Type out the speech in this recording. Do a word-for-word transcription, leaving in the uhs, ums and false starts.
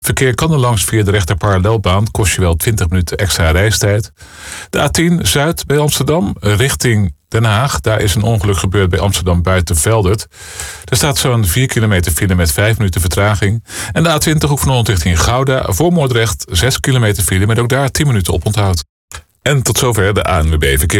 Verkeer kan er langs via de rechterparallelbaan, kost je wel twintig minuten extra reistijd. De A tien Zuid bij Amsterdam, richting Den Haag. Daar is een ongeluk gebeurd bij Amsterdam Buitenveldert. Er staat zo'n vier kilometer file met vijf minuten vertraging. En de A twintig Hoek van Holland richting Gouda, voor Moordrecht zes kilometer file met ook daar tien minuten oponthoud. En tot zover de A N W B Verkeer.